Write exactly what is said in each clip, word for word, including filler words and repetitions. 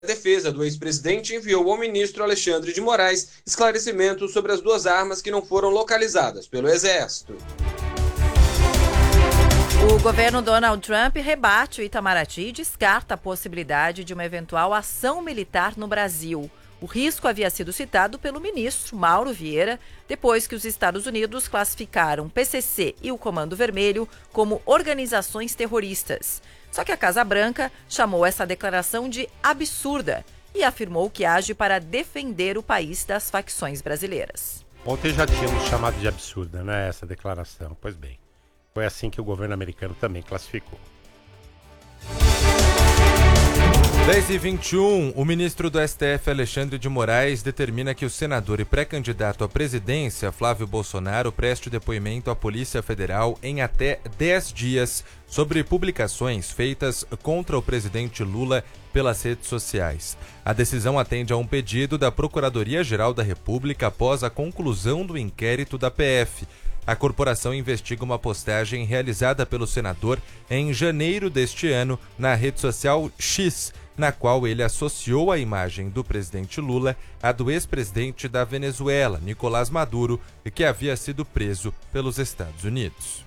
A defesa do ex-presidente enviou ao ministro Alexandre de Moraes esclarecimentos sobre as duas armas que não foram localizadas pelo Exército. O governo Donald Trump rebate o Itamaraty e descarta a possibilidade de uma eventual ação militar no Brasil. O risco havia sido citado pelo ministro Mauro Vieira, depois que os Estados Unidos classificaram o P C C e o Comando Vermelho como organizações terroristas. Só que a Casa Branca chamou essa declaração de absurda e afirmou que age para defender o país das facções brasileiras. Ontem já tínhamos chamado de absurda, né, essa declaração. Pois bem, foi assim que o governo americano também classificou. dez e vinte e um, o ministro do S T F, Alexandre de Moraes, determina que o senador e pré-candidato à presidência, Flávio Bolsonaro, preste depoimento à Polícia Federal em até dez dias sobre publicações feitas contra o presidente Lula pelas redes sociais. A decisão atende a um pedido da Procuradoria-Geral da República após a conclusão do inquérito da P F. A corporação investiga uma postagem realizada pelo senador em janeiro deste ano na rede social X, na qual ele associou a imagem do presidente Lula à do ex-presidente da Venezuela, Nicolás Maduro, que havia sido preso pelos Estados Unidos.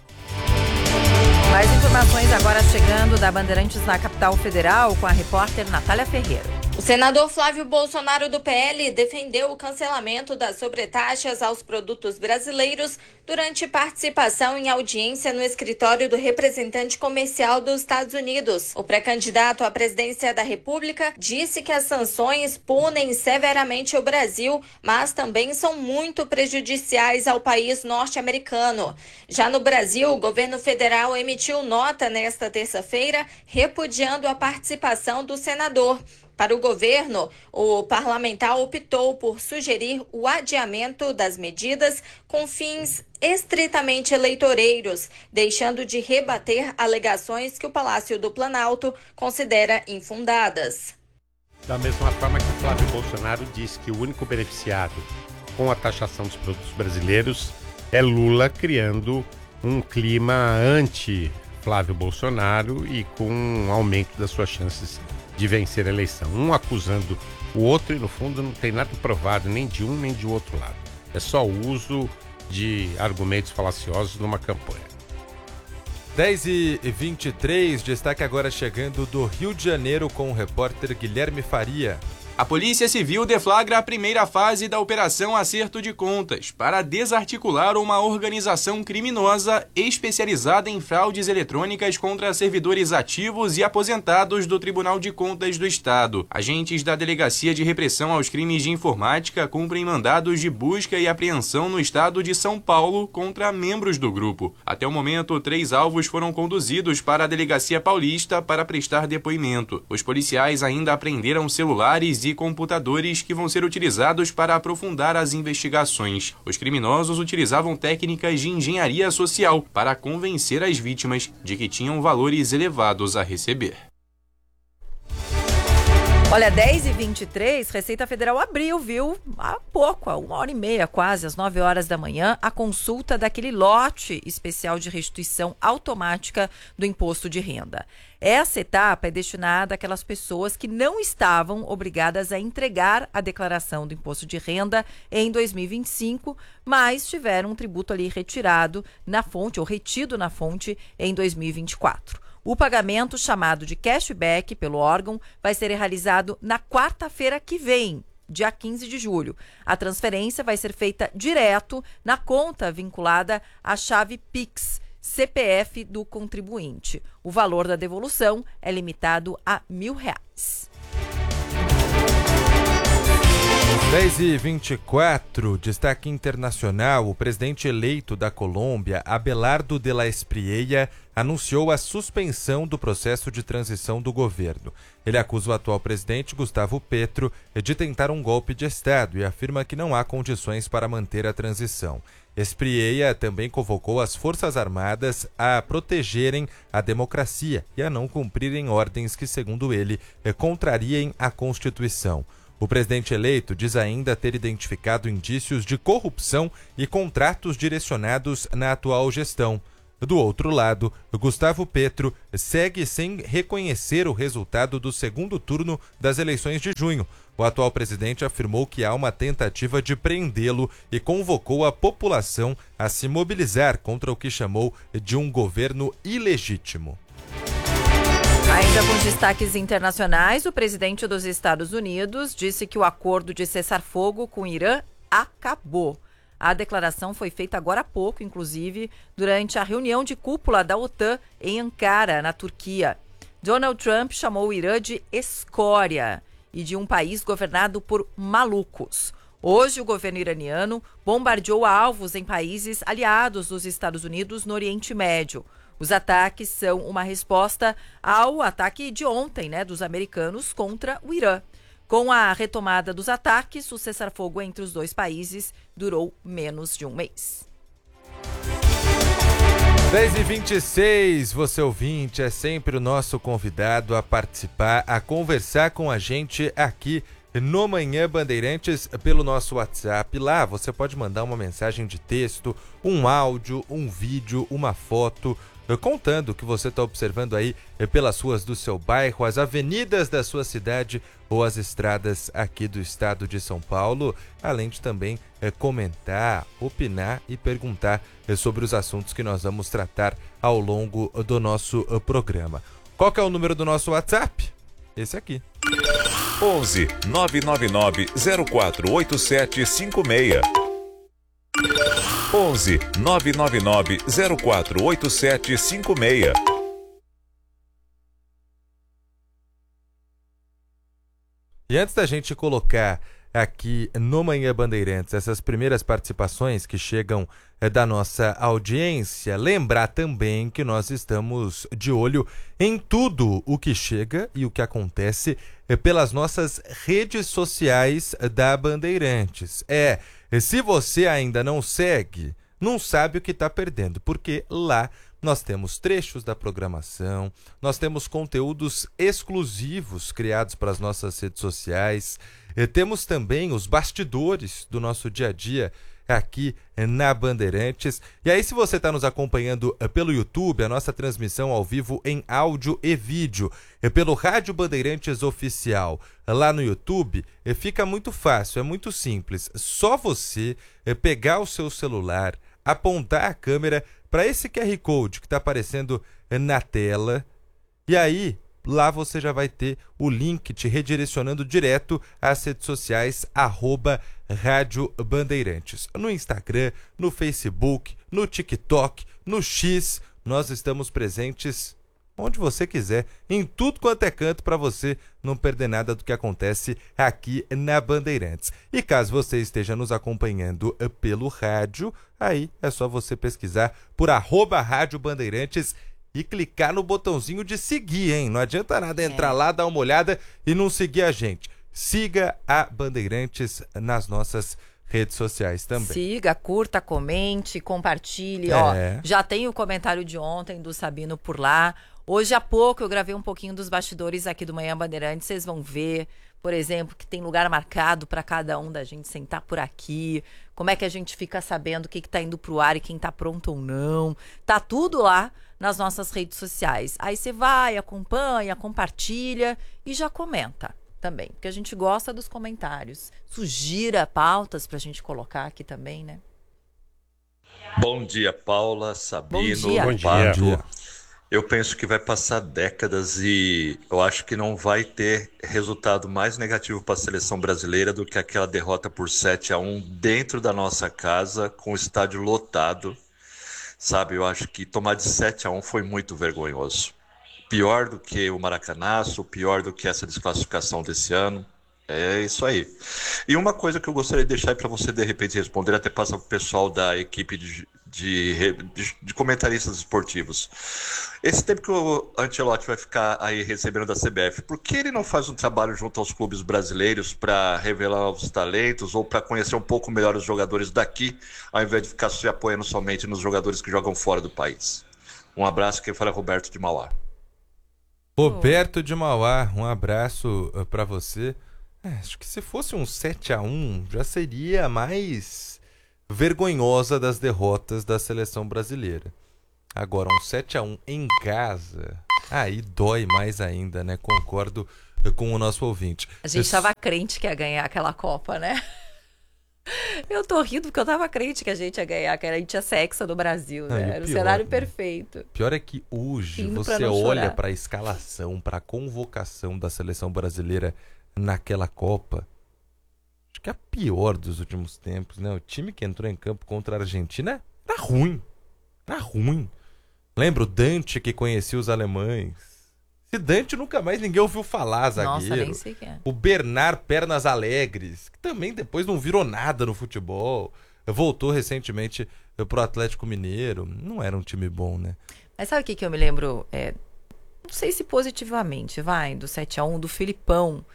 Mais informações agora chegando da Bandeirantes na capital federal com a repórter Natália Ferreira. O senador Flávio Bolsonaro do P L defendeu o cancelamento das sobretaxas aos produtos brasileiros durante participação em audiência no escritório do representante comercial dos Estados Unidos. O pré-candidato à presidência da República disse que as sanções punem severamente o Brasil, mas também são muito prejudiciais ao país norte-americano. Já no Brasil, o governo federal emitiu nota nesta terça-feira repudiando a participação do senador. Para o governo, o parlamentar optou por sugerir o adiamento das medidas com fins estritamente eleitoreiros, deixando de rebater alegações que o Palácio do Planalto considera infundadas. Da mesma forma que o Flávio Bolsonaro disse que o único beneficiado com a taxação dos produtos brasileiros é Lula, criando um clima anti-Flávio Bolsonaro e com um aumento das suas chances de vencer a eleição. Um acusando o outro e, no fundo, não tem nada provado nem de um nem de outro lado. É só o uso de argumentos falaciosos numa campanha. dez e vinte e três, destaque agora chegando do Rio de Janeiro com o repórter Guilherme Faria. A Polícia Civil deflagra a primeira fase da Operação Acerto de Contas para desarticular uma organização criminosa especializada em fraudes eletrônicas contra servidores ativos e aposentados do Tribunal de Contas do Estado. Agentes da Delegacia de Repressão aos Crimes de Informática cumprem mandados de busca e apreensão no estado de São Paulo contra membros do grupo. Até o momento, três alvos foram conduzidos para a Delegacia Paulista para prestar depoimento. Os policiais ainda apreenderam celulares e computadores que vão ser utilizados para aprofundar as investigações. Os criminosos utilizavam técnicas de engenharia social para convencer as vítimas de que tinham valores elevados a receber. Olha, dez e vinte e três, Receita Federal abriu, viu? Há pouco, há uma hora e meia quase, às nove horas da manhã, a consulta daquele lote especial de restituição automática do imposto de renda. Essa etapa é destinada àquelas pessoas que não estavam obrigadas a entregar a declaração do imposto de renda em dois mil e vinte e cinco, mas tiveram um tributo ali retirado na fonte, ou retido na fonte, em dois mil e vinte e quatro. O pagamento, chamado de cashback pelo órgão, vai ser realizado na quarta-feira que vem, dia quinze de julho. A transferência vai ser feita direto na conta vinculada à chave Pix, C P F do contribuinte. O valor da devolução é limitado a mil reais. dez e vinte e quatro, destaque internacional. O presidente eleito da Colômbia, Abelardo de la Espriella, anunciou a suspensão do processo de transição do governo. Ele acusa o atual presidente, Gustavo Petro, de tentar um golpe de Estado e afirma que não há condições para manter a transição. Espriella também convocou as Forças Armadas a protegerem a democracia e a não cumprirem ordens que, segundo ele, contrariem a Constituição. O presidente eleito diz ainda ter identificado indícios de corrupção e contratos direcionados na atual gestão. Do outro lado, Gustavo Petro segue sem reconhecer o resultado do segundo turno das eleições de junho. O atual presidente afirmou que há uma tentativa de prendê-lo e convocou a população a se mobilizar contra o que chamou de um governo ilegítimo. Ainda com destaques internacionais, o presidente dos Estados Unidos disse que o acordo de cessar-fogo com o Irã acabou. A declaração foi feita agora há pouco, inclusive, durante a reunião de cúpula da OTAN em Ankara, na Turquia. Donald Trump chamou o Irã de escória e de um país governado por malucos. Hoje, o governo iraniano bombardeou alvos em países aliados dos Estados Unidos no Oriente Médio. Os ataques são uma resposta ao ataque de ontem, né, dos americanos contra o Irã. Com a retomada dos ataques, o cessar-fogo entre os dois países durou menos de um mês. dez e vinte e seis, você ouvinte é sempre o nosso convidado a participar, a conversar com a gente aqui no Manhã Bandeirantes pelo nosso WhatsApp. Lá você pode mandar uma mensagem de texto, um áudio, um vídeo, uma foto, contando o que você está observando aí pelas ruas do seu bairro, as avenidas da sua cidade ou as estradas aqui do estado de São Paulo, além de também é, comentar, opinar e perguntar é, sobre os assuntos que nós vamos tratar ao longo do nosso uh, programa. Qual que é o número do nosso WhatsApp? Esse aqui. onze nove nove nove zero quatro oito sete cinco seis. onze nove nove nove zero quatro oito sete cinco seis. E antes da gente colocar aqui no Manhã Bandeirantes essas primeiras participações que chegam é, da nossa audiência, lembrar também que nós estamos de olho em tudo o que chega e o que acontece é, pelas nossas redes sociais da Bandeirantes. É, se você ainda não segue, não sabe o que está perdendo, porque lá nós temos trechos da programação, nós temos conteúdos exclusivos criados para as nossas redes sociais, e temos também os bastidores do nosso dia a dia aqui na Bandeirantes. E aí, se você está nos acompanhando pelo YouTube, a nossa transmissão ao vivo em áudio e vídeo, é pelo Rádio Bandeirantes Oficial, lá no YouTube, é, fica muito fácil, é muito simples. Só você é, pegar o seu celular, apontar a câmera para esse Q R Code que está aparecendo na tela, e aí lá você já vai ter o link te redirecionando direto às redes sociais arroba Rádio Bandeirantes. No Instagram, no Facebook, no TikTok, no X, nós estamos presentes onde você quiser, em tudo quanto é canto, para você não perder nada do que acontece aqui na Bandeirantes. E caso você esteja nos acompanhando pelo rádio, aí é só você pesquisar por arroba Rádio Bandeirantes e clicar no botãozinho de seguir, hein? Não adianta nada entrar é. lá, dar uma olhada e não seguir a gente. Siga a Bandeirantes nas nossas redes sociais também. Siga, curta, comente, compartilhe. É. Ó, já tem o comentário de ontem do Sabino por lá. Hoje há pouco eu gravei um pouquinho dos bastidores aqui do Manhã Bandeirantes. Vocês vão ver, por exemplo, que tem lugar marcado para cada um da gente sentar por aqui. Como é que a gente fica sabendo o que está indo pro ar e quem está pronto ou não. Tá tudo lá nas nossas redes sociais. Aí você vai, acompanha, compartilha e já comenta também, porque a gente gosta dos comentários. Sugira pautas pra gente colocar aqui também, né? Bom dia, Paula, Sabino, Bom dia. Bom Pato. dia. Eu penso que vai passar décadas e eu acho que não vai ter resultado mais negativo para a seleção brasileira do que aquela derrota por sete a um dentro da nossa casa, com o estádio lotado. Sabe, eu acho que tomar de sete a um foi muito vergonhoso. Pior do que o Maracanaço, pior do que essa desclassificação desse ano. É isso aí. E uma coisa que eu gostaria de deixar aí para você de repente responder, até passar para o pessoal da equipe de, de, de, de comentaristas esportivos. Esse tempo que o Ancelotti vai ficar aí recebendo da C B F, por que ele não faz um trabalho junto aos clubes brasileiros para revelar os talentos ou para conhecer um pouco melhor os jogadores daqui, ao invés de ficar se apoiando somente nos jogadores que jogam fora do país? Um abraço, quem fala é Roberto de Mauá. Roberto de Mauá, um abraço uh, para você. É, acho que se fosse um sete a um, já seria a mais vergonhosa das derrotas da seleção brasileira. Agora, um sete a um em casa, aí dói mais ainda, né? Concordo com o nosso ouvinte. A gente tava crente que ia ganhar aquela Copa, né? Eu tô rindo porque eu tava crente que a gente ia ganhar, que a gente ia ser hexa do Brasil, né? Não, Era o pior, cenário né? perfeito. Pior é que hoje Indo pra você não olha chorar. para a escalação, para a convocação da seleção brasileira naquela Copa. Acho que é a pior dos últimos tempos, né? O time que entrou em campo contra a Argentina era ruim. Era ruim. Lembra o Dante que conhecia os alemães? Esse Dante nunca mais ninguém ouviu falar, zagueiro. Nossa, nem sei quem é. O Bernard Pernas Alegres, que também depois não virou nada no futebol. Voltou recentemente pro Atlético Mineiro. Não era um time bom, né? Mas sabe o que, que eu me lembro? É, não sei se positivamente, vai, do sete a um, do Filipão.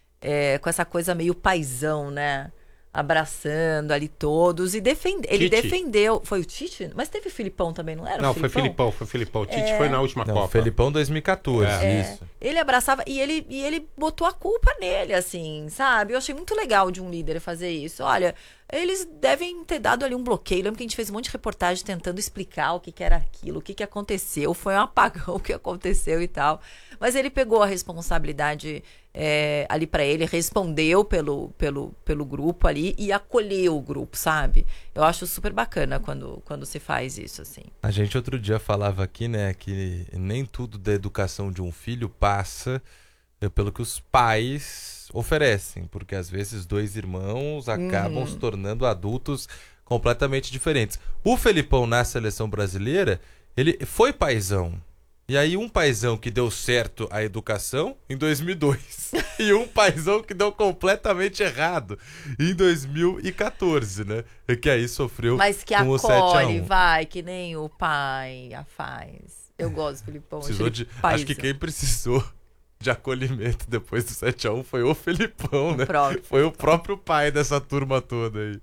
É, com essa coisa meio paizão, né? Abraçando ali todos e defende... ele Tite. defendeu. Foi o Tite? Mas teve o Filipão também, não era? Não, o foi Filipão, foi Filipão. O Tite É. foi na última Não, Copa. Felipão dois mil e catorze, É, isso. ele abraçava e ele, e ele botou a culpa nele, assim, sabe? Eu achei muito legal de um líder fazer isso. Olha, eles devem ter dado ali um bloqueio. Lembro que a gente fez um monte de reportagem tentando explicar o que, que era aquilo, o que, que aconteceu. Foi um apagão que aconteceu e tal. Mas ele pegou a responsabilidade é, ali pra ele, respondeu pelo, pelo, pelo grupo ali e acolheu o grupo, sabe? Eu acho super bacana quando, quando se faz isso, assim. A gente outro dia falava aqui, né, que nem tudo da educação de um filho passa pelo que os pais oferecem, porque às vezes dois irmãos acabam Uhum. se tornando adultos completamente diferentes. O Felipão na seleção brasileira, ele foi paizão. E aí um paizão que deu certo a educação em dois mil e dois e um paizão que deu completamente errado em dois mil e catorze, né? E que aí sofreu Mas que com o sete a acolhe, um. vai, que nem o pai a faz. Eu gosto do Filipão. Precisou acho de, ele paizão. acho que quem precisou de acolhimento depois do sete a um foi o Felipão, O né? próprio Foi o Felipão. próprio pai dessa turma toda aí.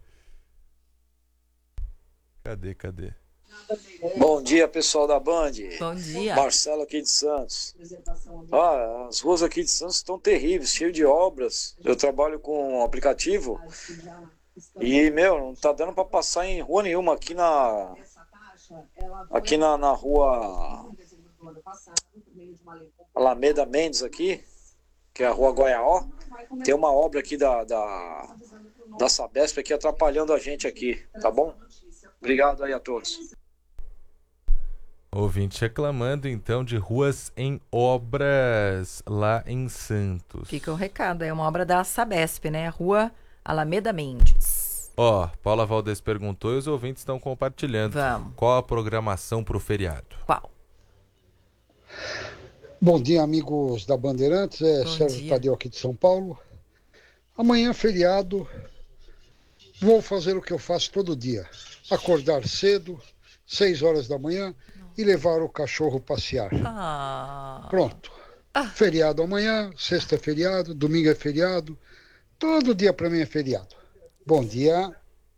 Cadê, cadê? Bom dia, pessoal da Band. Bom dia. Marcelo aqui de Santos. Ah, as ruas aqui de Santos estão terríveis, cheias de obras. Eu trabalho com um aplicativo e, meu, não tá dando para passar em rua nenhuma aqui na aqui na, na rua Alameda Mendes aqui, que é a rua Goiaó. Tem uma obra aqui da, da, da Sabesp aqui atrapalhando a gente aqui, tá bom? Obrigado aí a todos. Ouvinte reclamando então de ruas em obras lá em Santos. Fica o recado, é uma obra da Sabesp, né? Rua Alameda Mendes. Ó, Paula Valdez perguntou e os ouvintes estão compartilhando. Vamos. Qual a programação pro feriado? Qual? Bom dia, amigos da Bandeirantes. É Bom Sérgio dia. Tadeu aqui de São Paulo. Amanhã, feriado, vou fazer o que eu faço todo dia. Acordar cedo, seis horas da manhã, e levar o cachorro passear. Ah. Pronto. Feriado amanhã, sexta é feriado, domingo é feriado. Todo dia para mim é feriado. Bom dia.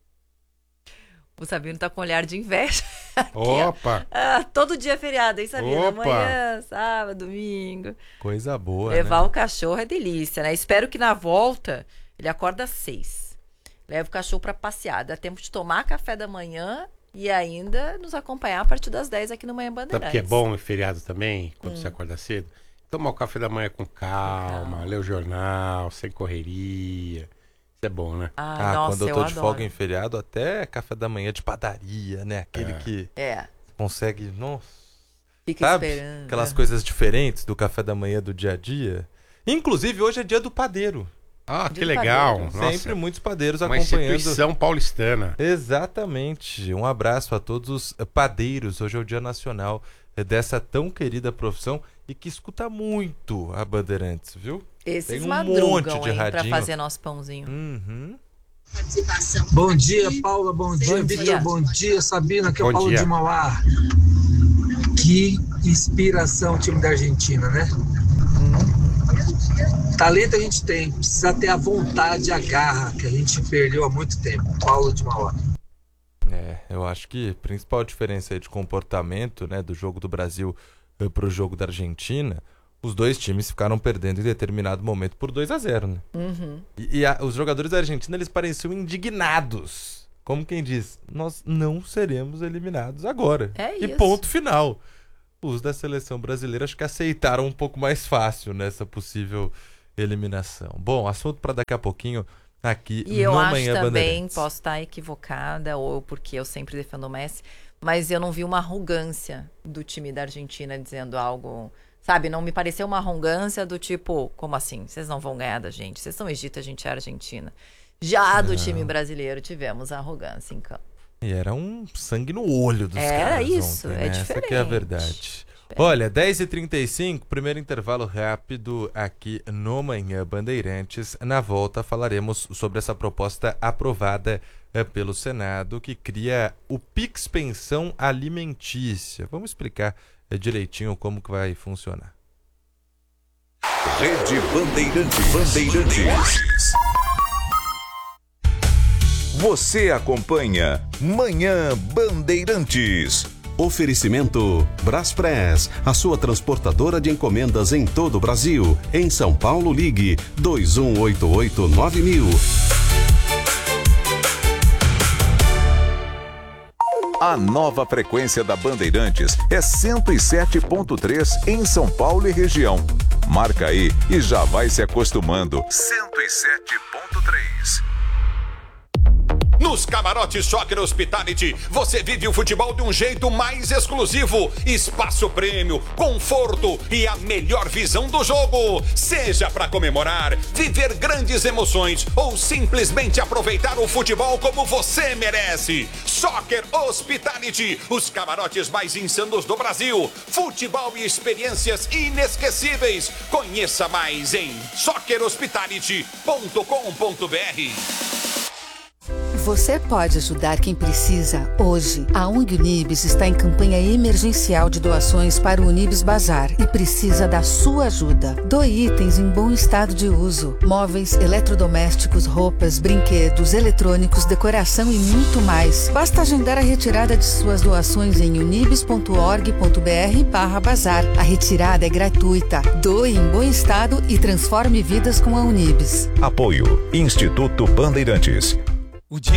O Sabino tá com um olhar de inveja. Aqui, ó. Opa! Ah, todo dia é feriado, hein, Sabino? Opa. Amanhã, sábado, domingo. Coisa boa, Levar né? o cachorro é delícia, né? Espero que na volta ele acorda às seis. Leva o cachorro pra passear. Dá tempo de tomar café da manhã e ainda nos acompanhar a partir das dez aqui no Manhã Sabe Bandeirantes. que é bom em feriado também, quando Hum. você acorda cedo? Tomar o café da manhã com calma, calma. ler o jornal, sem correria. Isso é bom, né? Ah, Ah, nossa, quando eu tô de adoro. folga em feriado, até café da manhã de padaria, né? Aquele É. que É, consegue, nossa, fica sabe? esperando. Aquelas é. coisas diferentes do café da manhã do dia a dia. Inclusive, hoje é dia do padeiro. Ah, De que legal. padeiro. Nossa, Sempre muitos padeiros uma acompanhando. instituição paulistana. Exatamente. Um abraço a todos os padeiros. Hoje é o Dia Nacional dessa tão querida profissão e que escuta muito a Bandeirantes, viu? Esses Tem um madrugam, monte de hein, pra radinho. fazer nosso pãozinho. Uhum. Bom dia, Paula. Bom dia, Bom Victor. dia. Bom dia, Sabina. Aqui é o Bom Paulo dia. de Mauá. Que inspiração o time da Argentina, né? Talento a gente tem, precisa ter a vontade, a garra que a gente perdeu há muito tempo. Paulo de Mauá. É, eu acho que a principal diferença aí de comportamento, né, do jogo do Brasil eh, pro jogo da Argentina, os dois times ficaram perdendo em determinado momento por dois a zero, né? Uhum. E, e a- os jogadores da Argentina, eles pareciam indignados como quem diz, nós não seremos eliminados agora. É e isso. ponto final. Os da seleção brasileira acho que aceitaram um pouco mais fácil nessa possível eliminação. Bom, assunto para daqui a pouquinho aqui E eu no acho Manhã também, Bandeirantes. posso estar equivocada, ou porque eu sempre defendo o Messi, mas eu não vi uma arrogância do time da Argentina dizendo algo, sabe? Não me pareceu uma arrogância do tipo, como assim? Vocês não vão ganhar da gente. Vocês são Egito, a gente é Argentina. Já do Não. time brasileiro tivemos arrogância em campo. E era um sangue no olho dos Era caras isso, ontem, é né? Essa que é a verdade. Olha, dez e trinta e cinco, primeiro intervalo rápido aqui no Manhã Bandeirantes. Na volta falaremos sobre essa proposta aprovada é, pelo Senado que cria o Pix Pensão Alimentícia. Vamos explicar é, direitinho como que vai funcionar. Rede Bandeirantes. Bandeirantes. Você acompanha Manhã Bandeirantes. Oferecimento Braspress, a sua transportadora de encomendas em todo o Brasil. Em São Paulo, ligue dois um oito oito nove mil. A nova frequência da Bandeirantes é cento e sete ponto três em São Paulo e região. Marca aí e já vai se acostumando. cento e sete ponto três. Nos camarotes Soccer Hospitality, você vive o futebol de um jeito mais exclusivo. Espaço prêmio, conforto e a melhor visão do jogo. Seja para comemorar, viver grandes emoções ou simplesmente aproveitar o futebol como você merece. Soccer Hospitality, os camarotes mais insanos do Brasil. Futebol e experiências inesquecíveis. Conheça mais em soccer hospitality ponto com ponto b r. Você pode ajudar quem precisa hoje. A O N G Unibis está em campanha emergencial de doações para o Unibis Bazar e precisa da sua ajuda. Doe itens em bom estado de uso. Móveis, eletrodomésticos, roupas, brinquedos, eletrônicos, decoração e muito mais. Basta agendar a retirada de suas doações em unibis ponto org ponto b r barra bazar. A retirada é gratuita. Doe em bom estado e transforme vidas com a Unibis. Apoio Instituto Bandeirantes. O dia